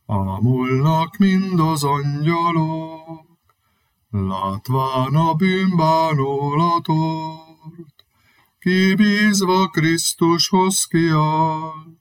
Ámulnak mind az angyalok, látván a bűnbánulatort, kibízva Krisztushoz kiállt,